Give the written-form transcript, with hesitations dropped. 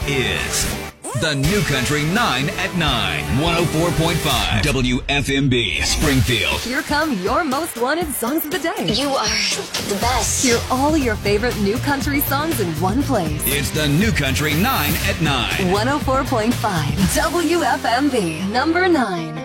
is the New Country 9 at 9, 104.5 WFMB, Springfield. Here come your most wanted songs of the day. You are the best. Hear all your favorite new country songs in one place. It's the New Country 9 at 9. 104.5 WFMB, number 9.